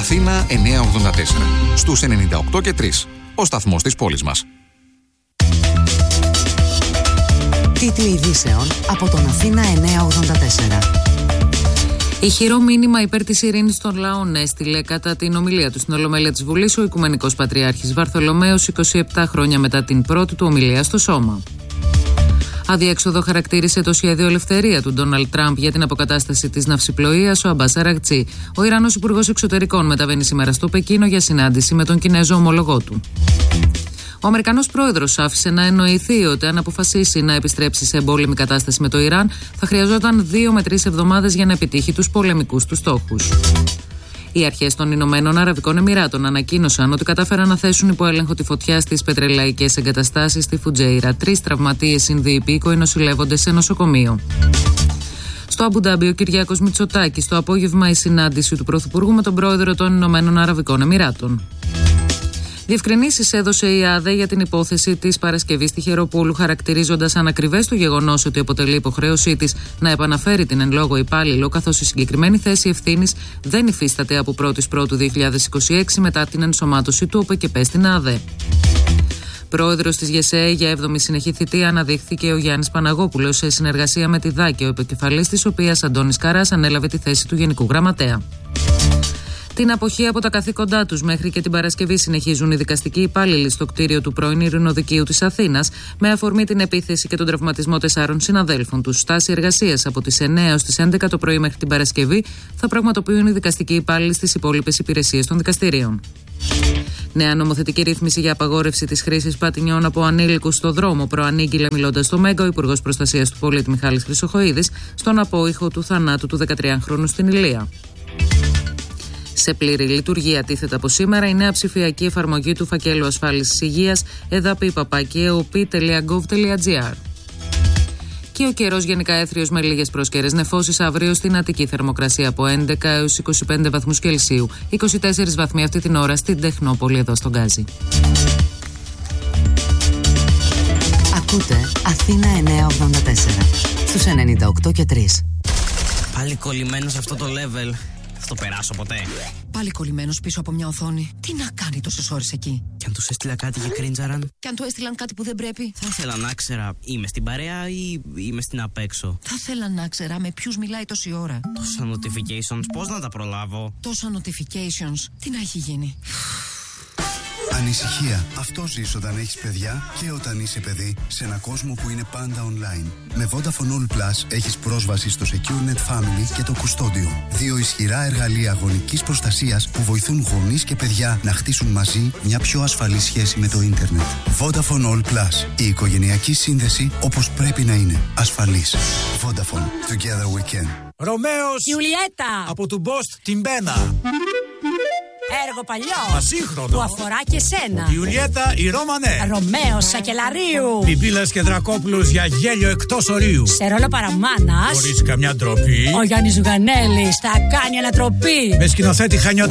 Αθήνα 984. Στους 98 και 3. Ο σταθμός της πόλης μας. Τίτλοι ειδήσεων από τον Αθήνα 984. Ηχηρό μήνυμα υπέρ της ειρήνης των λαών έστειλε κατά την ομιλία του στην Ολομέλεια της Βουλής ο Οικουμενικός Πατριάρχης Βαρθολομαίος 27 χρόνια μετά την πρώτη του ομιλία στο Σώμα. Αδιέξοδο χαρακτήρισε το σχέδιο ελευθερία του Ντόναλντ Τραμπ για την αποκατάσταση της ναυσιπλοείας ο Αμπάς Αραγτσί. Ο Ιρανός Υπουργός Εξωτερικών μεταβαίνει σήμερα στο Πεκίνο για συνάντηση με τον Κινέζο ομολογό του. Ο Αμερικανός πρόεδρος άφησε να εννοηθεί ότι αν αποφασίσει να επιστρέψει σε εμπόλεμη κατάσταση με το Ιράν, θα χρειαζόταν 2 με 3 εβδομάδες για να επιτύχει τους πολεμικούς του στόχους. Οι αρχές των Ηνωμένων Αραβικών Εμιράτων ανακοίνωσαν ότι κατάφεραν να θέσουν υπό έλεγχο τη φωτιά στις πετρελαϊκές εγκαταστάσεις στη Φουτζέιρα. 3 τραυματίες Ινδοί υπήκοοι νοσηλεύονται σε νοσοκομείο. Στο Αμπουντάμπι, ο Κυριάκος Μητσοτάκης, το απόγευμα η συνάντηση του Πρωθυπουργού με τον πρόεδρο των Ηνωμένων Αραβικών Εμιράτων. Διευκρινήσεις έδωσε η ΑΔΕ για την υπόθεση της Παρασκευής στη Χεροπούλου, χαρακτηρίζοντας ανακριβές το γεγονός ότι αποτελεί υποχρέωσή της να επαναφέρει την εν λόγω υπάλληλο, καθώς η συγκεκριμένη θέση ευθύνης δεν υφίσταται από 1η Πρώτου 2026 μετά την ενσωμάτωση του ΟΠΕΚΕΠΕ στην ΑΔΕ. Πρόεδρος της ΓΕΣΕ για 7η συνεχή θητεία αναδείχθηκε ο Γιάννης Παναγόπουλος σε συνεργασία με τη ΔΑΚΕ, ο επικεφαλής της οποίας Αντώνης Καράς ανέλαβε τη θέση του Γενικού Γραμματέα. Την αποχή από τα καθήκοντά τους μέχρι και την Παρασκευή συνεχίζουν οι δικαστικοί υπάλληλοι στο κτίριο του πρώην Ειρηνοδικείου της Αθήνας, με αφορμή την επίθεση και τον τραυματισμό 4 συναδέλφων τους. Στάση εργασίας από τις 9 ως τις 11 το πρωί μέχρι την Παρασκευή θα πραγματοποιούν οι δικαστικοί υπάλληλοι στις υπόλοιπες υπηρεσίες των δικαστηρίων. Νέα νομοθετική ρύθμιση για απαγόρευση της χρήσης πατινιών από ανήλικους στο δρόμο προανήγγειλε μιλώντας στο Μέγκα ο Υπουργός Προστασίας του Πολίτη Μιχάλης Χρυσοχοΐδης στον απόϊχο του θανάτου του 13χρονου στην Ηλεία. Σε πλήρη λειτουργία τίθεται από σήμερα η νέα ψηφιακή εφαρμογή του φακέλου ασφάλισης υγείας edap.eop.gov.gr. Και ο καιρός γενικά έθριος με λίγες πρόσκαιρες νεφώσεις αύριο στην Αττική, θερμοκρασία από 11 έως 25 βαθμούς Κελσίου, 24 βαθμοί αυτή την ώρα στην Τεχνόπολη εδώ στον Γκάζι. Ακούτε Αθήνα 984 στους 98 και 3. Πάλι κολλημένος σε αυτό το level. Θα το περάσω ποτέ. Πάλι κολλημένος πίσω από μια οθόνη. Τι να κάνει τόσες ώρες εκεί. Κι αν τους έστειλα κάτι και κρίντζαραν. Κι αν του έστειλαν κάτι που δεν πρέπει. Θα ήθελα να ξέρα, είμαι στην παρέα ή είμαι στην απέξω. Θα ήθελα να ξέρα με ποιους μιλάει τόση ώρα. Τόσα notifications, πώς να τα προλάβω. Τόσα notifications, τι να έχει γίνει. Ανησυχία. Αυτό ζεις όταν έχεις παιδιά και όταν είσαι παιδί σε ένα κόσμο που είναι πάντα online. Με Vodafone All Plus έχεις πρόσβαση στο SecureNet Family και το Κουστόντιο. 2 ισχυρά εργαλεία γονικής προστασίας που βοηθούν γονείς και παιδιά να χτίσουν μαζί μια πιο ασφαλή σχέση με το ίντερνετ. Vodafone All Plus. Η οικογενειακή σύνδεση όπως πρέπει να είναι. Ασφαλής. Vodafone. Together we can. Ρωμαίος Ιουλιέτα από του Μπόστ την Μπένα. Έργο παλιό Ασύγχρονο που αφορά και σένα. Ιουλιέτα η Ρωμανέ. Ρωμαίος Σακελαρίου. Πιπίλας και Δρακόπουλος για γέλιο εκτός ορίου. Σε ρόλο παραμάνας Χωρίς καμιά ντροπή. ο Γιάννης Ζουγανέλης θα κάνει ανατροπή. Με σκηνοθέτη Χανιώτη.